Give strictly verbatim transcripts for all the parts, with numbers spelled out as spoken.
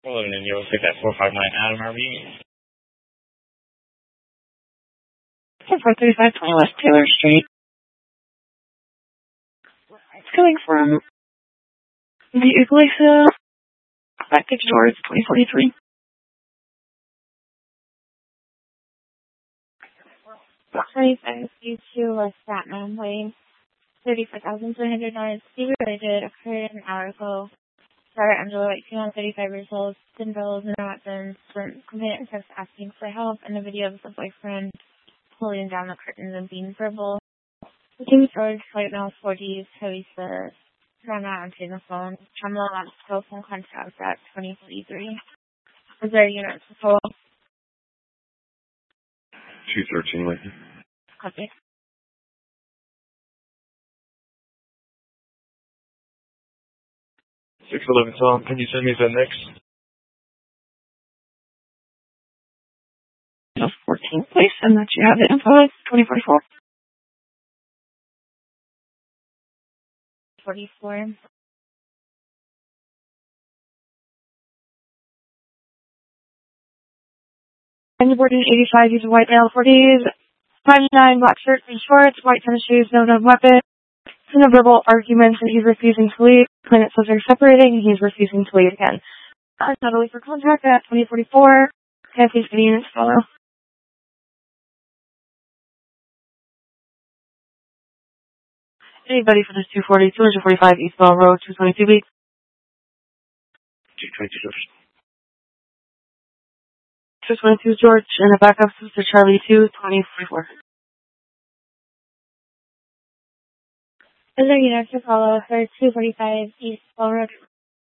Hello, and you'll take that four five nine Adam R V. four thirty-five twenty West Taylor Street. It's coming from the Iglesias back to George, twenty forty-three. twenty-five due to West Statman Way, thirty-four thousand three hundred dollars related, occurred an hour ago. Sarah Angela White, female, thirty-five years old, thin bills, no weapons, complainant text asking for help, and a video of the boyfriend pulling down the curtains and being verbal. The King George, White male, forties, heavy spur, ran out and taking the phone. Pamela wants telephone contact at twenty forty-three. Is there a unit to pull? two thirteen, Lincoln. Copy. six eleven Tom, can you send me the next? fourteen, please, and that you have the info, twenty forty-four. forty-four. And boarding eighty-five, he's a white male, forties, five nine, black shirt and shorts, white tennis shoes, no known weapon. In a verbal argument, and he's refusing to leave. Planet says they're separating, and he's refusing to leave again. Uh, not only for contact at twenty forty-four. Can't see any units follow. Anybody for this two forty, two forty-five Eastbound Road, two twenty-two B? two twenty-two, George. two twenty-two George, and a backup to Charlie two, twenty forty-four. Is there units to follow for two forty-five East Ball Road?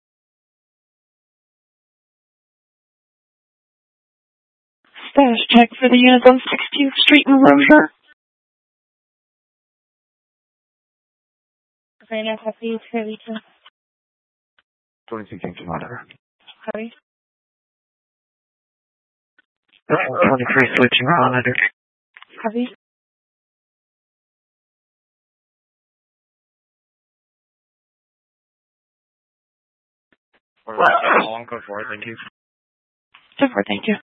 Status check for the units on sixteenth Street in Rozier. Okay, now copy, Charlie two. twenty-two King Tomato. Copy. twenty-three switching on under. Copy. Well, code four, thank you. Super, thank you.